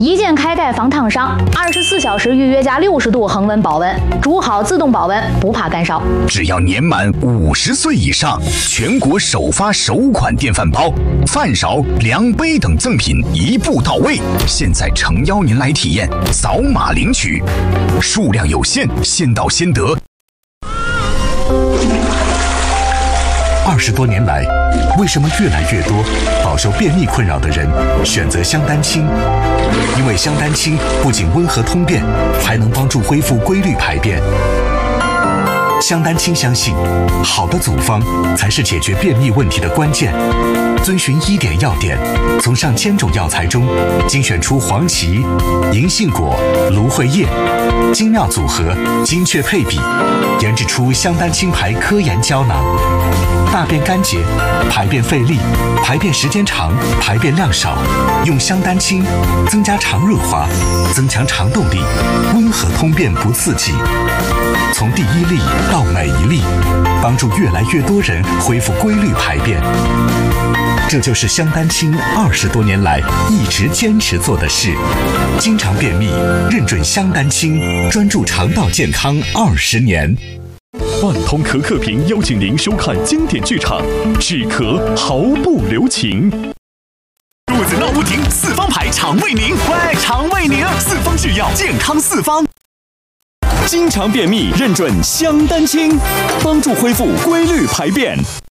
一键开盖防烫伤，24小时预约加60度恒温保温，煮好自动保温，不怕干烧。 只要年满50岁以上，全国首发首款电饭煲，饭勺、量杯等赠品一步到位。现在诚邀您来体验，扫码领取，数量有限，先到先得。 20多年来，为什么越来越多饱受便秘困扰的人选择香丹清？因为香丹清不仅温和通便，还能帮助恢复规律排便。香丹清相信，好的组方才是解决便秘问题的关键。遵循1点要点，从上千种药材中精选出黄芪、银杏果、芦荟叶，精妙组合，精确配比，研制出香丹清牌科研胶囊。大便干结、排便费力、排便时间长、排便量少，用香丹清增加肠润滑，增强肠动力，温和通便不刺激。从第一粒到每一粒，帮助越来越多人恢复规律排便。这就是香丹清20多年来一直坚持做的事。经常便秘，认准香丹清，专注肠道健康20年。 万通可可屏邀请您收看经典剧场，止咳毫不留情。肚子闹不停，四方牌肠胃宁，喂，肠胃宁，四方制药，健康四方。经常便秘，认准香丹清，帮助恢复规律排便。